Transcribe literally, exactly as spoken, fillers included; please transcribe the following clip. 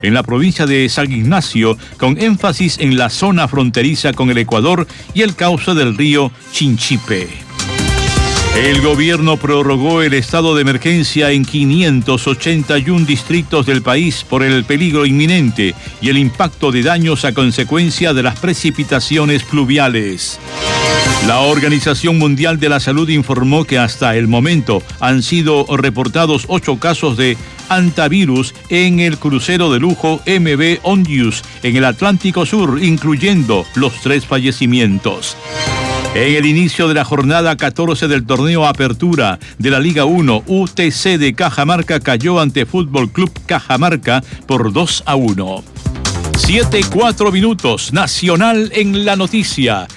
en la provincia de San Ignacio, con énfasis en la zona fronteriza con el Ecuador y el cauce del río Chinchipe. El gobierno prorrogó el estado de emergencia en quinientos ochenta y uno distritos del país por el peligro inminente y el impacto de daños a consecuencia de las precipitaciones pluviales. La Organización Mundial de la Salud informó que hasta el momento han sido reportados ocho casos de hantavirus en el crucero de lujo M V Ondius en el Atlántico Sur, incluyendo los tres fallecimientos. En el inicio de la jornada catorce del torneo Apertura de la Liga uno, U T C de Cajamarca cayó ante Fútbol Club Cajamarca por dos a uno. Siete, cuatro minutos. Nacional en la noticia.